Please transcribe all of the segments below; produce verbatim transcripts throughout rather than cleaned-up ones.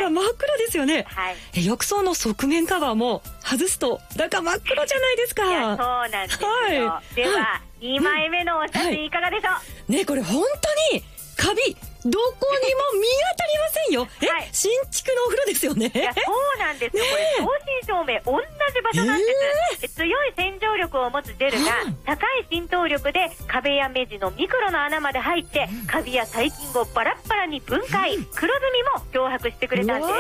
ら真っ黒ですよね。 はい、 え浴槽の側面カバーも外すと中真っ黒じゃないですか。 いやそうなんですよ、はい、では、はい、にまいめのお写真いかがでしょう、はい、 ねこれ本当にカビどこにも見当たりませんよ。え、はい、新築のお風呂ですよね。 いやそうなんですよ、ね、これ正真正銘同じ場所なんです、えー、強い洗浄力を持つジェルが高い浸透力で壁や目地のミクロの穴まで入ってカビや細菌をバラッバラに分解、黒ずみも漂白してくれたんです。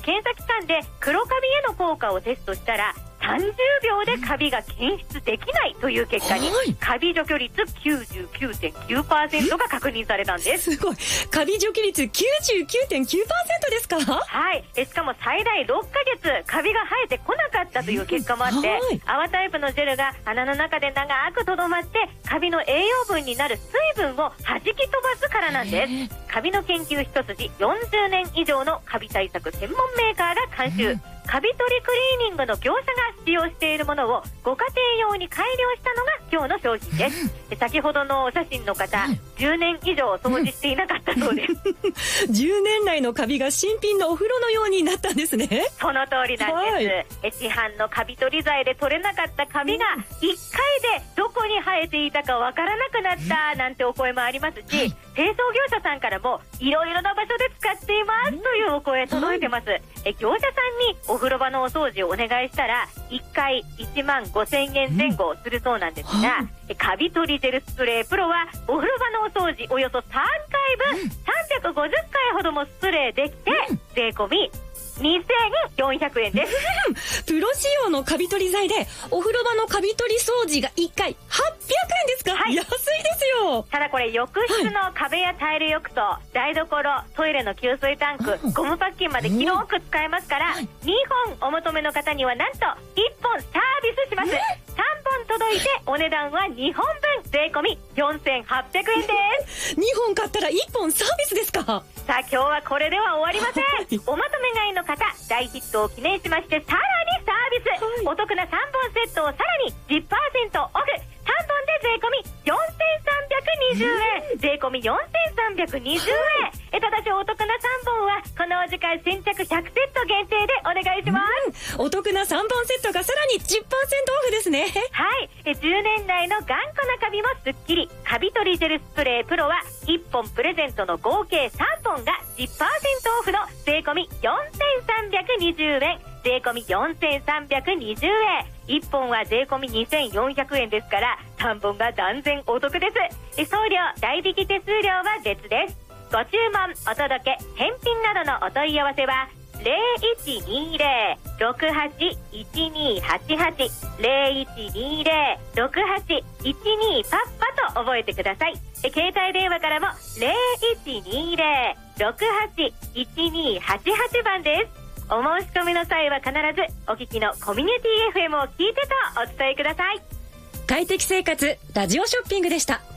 検査機関で黒カビへの効果をテストしたらさんじゅうびょうでカビが検出できないという結果に、カビ除去率 きゅうじゅうきゅうてんきゅうパーセント が確認されたんです。 すごい、カビ除去率 きゅうじゅうきゅうてんきゅうパーセント ですか。 はい、しかも最大ろっかげつカビが生えてこなかったという結果もあって、泡タイプのジェルが穴の中で長くとどまってカビの栄養分になる水分を弾き飛ばすからなんです。カビの研究一筋よんじゅうねん以上のカビ対策専門メーカーが監修、カビ取りクリーニングの業者が使用しているものをご家庭用に改良したのが今日の商品です。先ほどのお写真の方、じゅうねん以上掃除していなかったそうですじゅうねん来のカビが新品のお風呂のようになったんですね。 その通りなんです、はい、え市販のカビ取り剤で取れなかったカビがいっかいでどこに生えていたかわからなくなったなんてお声もありますし、はい、清掃業者さんからもいろいろな場所で使っていますというお声届いてます、はい、え業者さんにお風呂場のお掃除をお願いしたらいっかいいちまんごせんえんぜん後するそうなんですが、うん、カビ取りジェルスプレープロはお風呂場のお掃除およそさんかいぶん、うん、さんびゃくごじゅっかいほどもスプレーできて、うん、税込みにせんよんひゃくえんですプロ仕様のカビ取り剤でお風呂場のカビ取り掃除がいっかいはっぴゃくえんですか、はい、安いですよ。 ただこれ浴室の壁やタイル浴槽、はい、台所、トイレの給水タンク、ゴムパッキンまで広く使えますから、はい、にほんお求めの方にはなんといっぽんサービスします。さんぼん届いてお値段はにほんぶん税込みよんせんはっぴゃくえんですにほん買ったらいっぽんサービスですか。 さあ今日はこれでは終わりません、はい、おまとめ買いの方大ヒットを記念しましてさらにサービス、はい、お得なさんぼんセットをさらに じゅっパーセント オフ、さんぼんで税込みよんせんさんびゃくにじゅうえん、税込みよんせんさんびゃくにじゅうえん、えただしお得なさんぼんはこのお時間先着ひゃくセット限定でお願いします、 うん、お得なさんぼんセットがさらに じゅっパーセント オフですね。 はい、えじゅうねん来の頑固なカビもスッキリ、カビ取りジェルスプレープロはいっぽんプレゼントの合計さんぼんが じゅっパーセント オフの税込みよんせんさんびゃくにじゅうえん、税込みよんせんさんびゃくにじゅうえん、いっぽんは税込みにせんよんひゃくえんですからさんぼんが断然お得です。送料代引き手数料は別です。ご注文お届け返品などのお問い合わせはゼロいちにゼロ ろくはち いちにはちはち ゼロいちにゼロ ろくはち いちにパッパと覚えてください。携帯電話からもゼロいちにゼロ ろくはち いちにはちはちばんです。お申し込みの際は必ずお聞きのコミュニティ エフエム を聞いてとお伝えください。 快適生活ラジオショッピングでした。